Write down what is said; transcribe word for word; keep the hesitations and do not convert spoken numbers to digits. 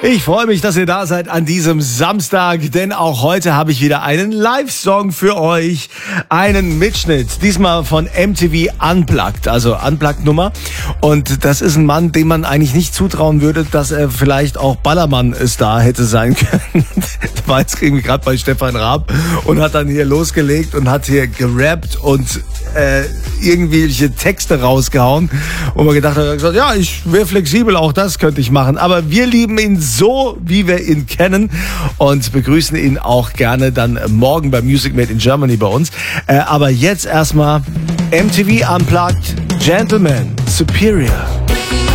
Ich freue mich, dass ihr da seid an diesem Samstag, denn auch heute habe ich wieder einen Live-Song für euch, einen Mitschnitt, diesmal von M T V Unplugged, also Unplugged-Nummer. Und das ist ein Mann, dem man eigentlich nicht zutrauen würde, dass er vielleicht auch Ballermann-Star hätte sein können. Der war jetzt irgendwie gerade bei Stefan Raab und hat dann hier losgelegt und hat hier gerappt und äh, irgendwelche Texte rausgehauen, wo man gedacht hat, er hat gesagt, ja, ich wäre flexibel, auch das könnte ich machen. Aber wir lieben ihn so, wie wir ihn kennen und begrüßen ihn auch gerne dann morgen bei Music Made in Germany bei uns. Äh, aber jetzt erstmal M T V Unplugged, Gentleman Superior.